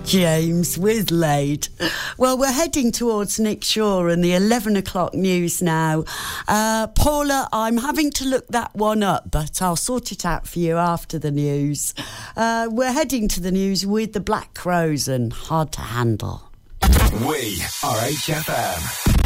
James with Laid. Well, we're heading towards Nick Shaw and the 11 o'clock news now. Paula, I'm having to look that one up, but I'll sort it out for you after the news. We're heading to the news with the Black Crows and Hard to Handle. We are HFM.